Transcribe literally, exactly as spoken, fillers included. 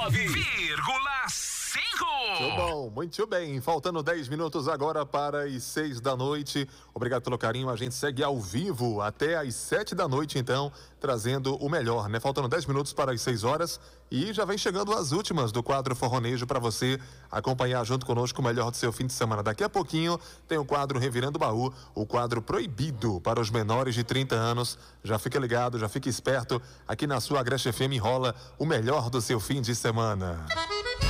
nove vírgula cinco. Muito bom, muito bem. Faltando dez minutos agora para as seis da noite. Obrigado pelo carinho. A gente segue ao vivo até as sete da noite, então, trazendo o melhor, né? Faltando dez minutos para as seis horas e já vem chegando as últimas do quadro Forronejo para você acompanhar junto conosco o melhor do seu fim de semana. Daqui a pouquinho tem o quadro Revirando o Baú, o quadro proibido para os menores de trinta anos. Já fica ligado, já fica esperto. Aqui na sua Agreste F M rola o melhor do seu fim de semana.